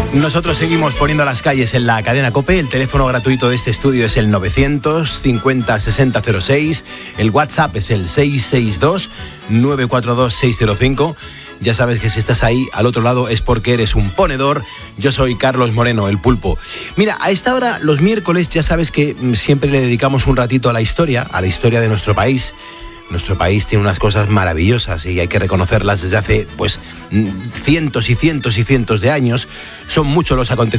Nosotros seguimos poniendo las calles en la cadena COPE. El teléfono gratuito de este estudio es el 950 6006. El WhatsApp es el 662 942 605. Ya sabes que si estás ahí al otro lado es porque eres un ponedor. Yo soy Carlos Moreno, el Pulpo. Mira, a esta hora, los miércoles, ya sabes que siempre le dedicamos un ratito a la historia de nuestro país. Nuestro país tiene unas cosas maravillosas y hay que reconocerlas desde hace, cientos y cientos y cientos de años. Son muchos los acontecimientos